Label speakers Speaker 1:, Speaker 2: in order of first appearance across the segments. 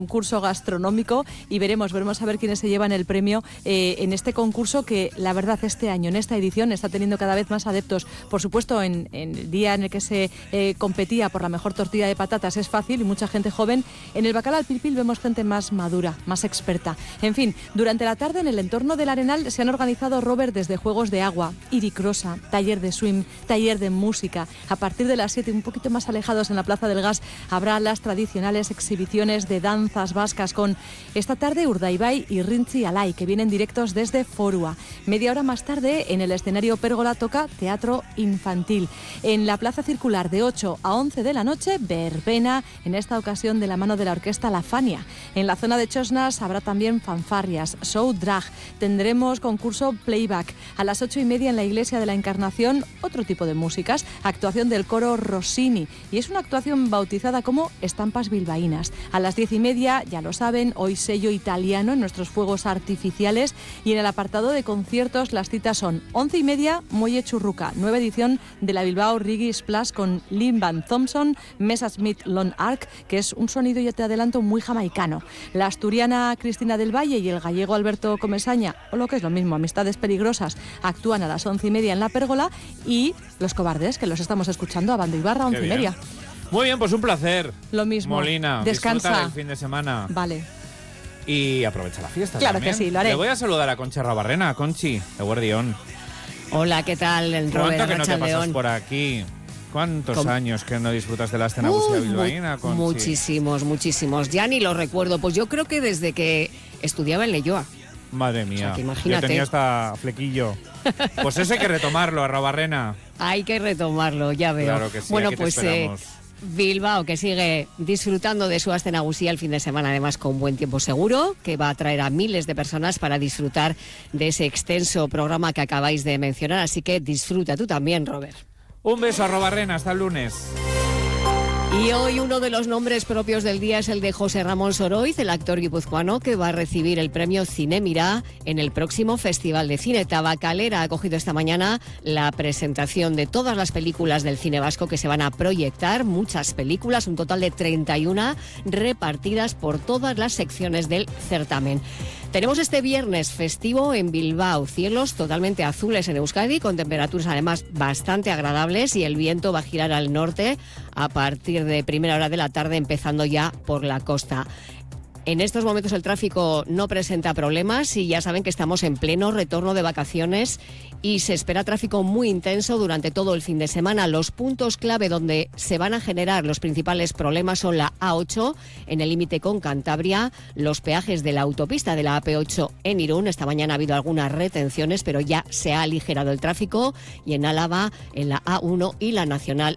Speaker 1: concurso gastronómico y veremos a ver quiénes se llevan el premio en este concurso que la verdad este año, en esta edición, está teniendo cada vez más adeptos. Por supuesto, en el día en el que se competía por la mejor tortilla de patatas es fácil y mucha gente joven. En el bacalao al pil pil vemos gente más madura, más experta. En fin, durante la tarde en el entorno del Arenal se han organizado, Robert, desde juegos de agua, iricrosa, taller de swim, taller de música. A partir de las 7, un poquito más alejados en la Plaza del Gas, habrá las tradicionales exhibiciones de danzas vascas con esta tarde Urdaibai y Rintzi Alai, que vienen directos desde Forua. Media hora más tarde, en el escenario Pérgola, toca teatro infantil. En la Plaza Circular, de 8 a 11 de la noche, verbena, en esta ocasión de la mano de la orquesta La Fania. En la zona de Chosnas habrá también fanfarrias, show drag, tendremos concurso playback. A las 8:30 en la Iglesia de la Encarnación, otro tipo de músicas, actuación del coro Rossini, y es una actuación bautizada como Estampas Bilbaínas. A las 10:30, ya lo saben, hoy sello italiano en nuestros fuegos artificiales, y en el apartado de conciertos las citas son 11:30, Muelle Churruca, nueva edición de la Bilbao Reggae Splash con Lynn Van Thompson, Mesa Smith Lone Ark, que es un sonido, ya te adelanto, muy jamaicano. La asturiana Cristina del Valle y el gallego Alberto Comesaña, o lo que es lo mismo, Amistades Peligrosas, actúan a las 11:30 en la Pérgola, y Los Cobardes, que los estamos escuchando a Bando Ibarra, 11:30.
Speaker 2: Muy bien, pues un placer.
Speaker 1: Lo mismo.
Speaker 2: Molina,
Speaker 1: descansa.
Speaker 2: Disfruta del fin de semana.
Speaker 1: Vale.
Speaker 2: Y aprovecha la fiesta.
Speaker 1: Claro
Speaker 2: también.
Speaker 1: que sí, lo haré.
Speaker 2: Le voy a saludar a Conchi Arrobarrena. Conchi, de Guardión.
Speaker 3: Hola, ¿qué tal, Robert?
Speaker 2: ¿Cuánto que no te pasas
Speaker 3: León?
Speaker 2: por aquí? ¿Cuántos años que no disfrutas de la escena musical bilbaína, Conchi?
Speaker 3: Muchísimos. Ya ni lo recuerdo. Pues yo creo que desde que estudiaba en Leioa.
Speaker 2: Madre mía.
Speaker 3: O sea, que imagínate.
Speaker 2: Yo tenía hasta flequillo. Pues eso hay que retomarlo, Arrobarrena.
Speaker 3: Hay que retomarlo, ya veo.
Speaker 2: Claro que sí,
Speaker 3: bueno,
Speaker 2: aquí te
Speaker 3: pues
Speaker 2: esperamos.
Speaker 3: Bilbao, que sigue disfrutando de su Aste Nagusía el fin de semana, además con buen tiempo seguro, que va a atraer a miles de personas para disfrutar de ese extenso programa que acabáis de mencionar. Así que disfruta tú también, Robert.
Speaker 2: Un beso, Arrobarrena. Hasta el lunes.
Speaker 3: Y hoy uno de los nombres propios del día es el de José Ramón Soroiz, el actor guipuzcoano que va a recibir el premio Cinemira en el próximo Festival de Cine. Tabacalera ha acogido esta mañana la presentación de todas las películas del cine vasco que se van a proyectar, muchas películas, un total de 31 repartidas por todas las secciones del certamen. Tenemos este viernes festivo en Bilbao, cielos totalmente azules en Euskadi, con temperaturas además bastante agradables, y el viento va a girar al norte a partir de primera hora de la tarde, empezando ya por la costa. En estos momentos el tráfico no presenta problemas y ya saben que estamos en pleno retorno de vacaciones y se espera tráfico muy intenso durante todo el fin de semana. Los puntos clave donde se van a generar los principales problemas son la A8 en el límite con Cantabria, los peajes de la autopista de la AP8 en Irún. Esta mañana ha habido algunas retenciones, pero ya se ha aligerado el tráfico, y en Álava en la A1 y la Nacional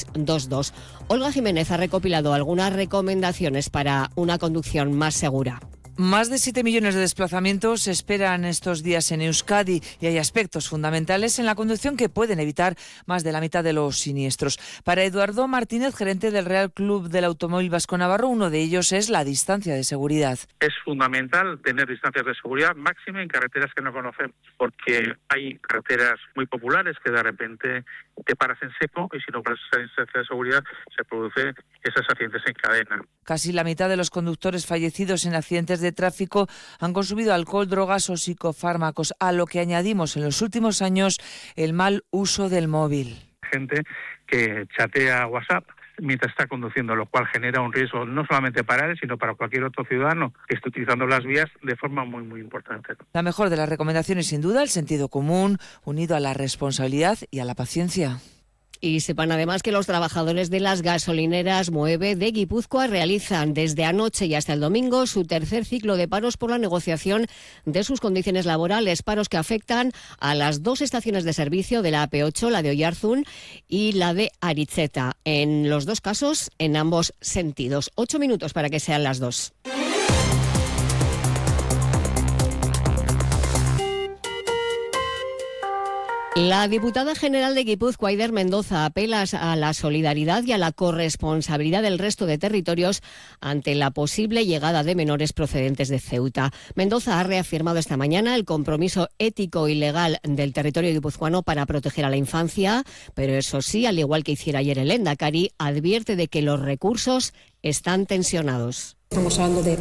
Speaker 3: 622. Olga Jiménez ha recopilado algunas recomendaciones para una conducción más segura.
Speaker 4: Más de 7 millones de desplazamientos se esperan estos días en Euskadi, y hay aspectos fundamentales en la conducción que pueden evitar más de la mitad de los siniestros. Para Eduardo Martínez, gerente del Real Club del Automóvil Vasco Navarro, uno de ellos es la distancia de seguridad.
Speaker 5: Es fundamental tener distancias de seguridad máxima en carreteras que no conocemos, porque hay carreteras muy populares que de repente te paras en seco, y si no pones esa distancia de seguridad se producen esos accidentes en cadena.
Speaker 4: Casi la mitad de los conductores fallecidos en accidentes de tráfico han consumido alcohol, drogas o psicofármacos, a lo que añadimos en los últimos años el mal uso del móvil.
Speaker 5: Gente que chatea WhatsApp mientras está conduciendo, lo cual genera un riesgo no solamente para él, sino para cualquier otro ciudadano que esté utilizando las vías de forma muy importante.
Speaker 4: La mejor de las recomendaciones, sin duda, el sentido común, unido a la responsabilidad y a la paciencia.
Speaker 3: Y sepan además que los trabajadores de las gasolineras Moeve de Guipúzcoa realizan desde anoche y hasta el domingo su tercer ciclo de paros por la negociación de sus condiciones laborales, paros que afectan a las dos estaciones de servicio de la AP8, la de Oyarzún y la de Aritzeta. En los dos casos, en ambos sentidos. 8 minutos para que sean las 2. La diputada general de Guipúzcoa, Aider Mendoza, apela a la solidaridad y a la corresponsabilidad del resto de territorios ante la posible llegada de menores procedentes de Ceuta. Mendoza ha reafirmado esta mañana el compromiso ético y legal del territorio guipuzcoano para proteger a la infancia, pero eso sí, al igual que hiciera ayer el Lehendakari, advierte de que los recursos están tensionados.
Speaker 6: Estamos hablando de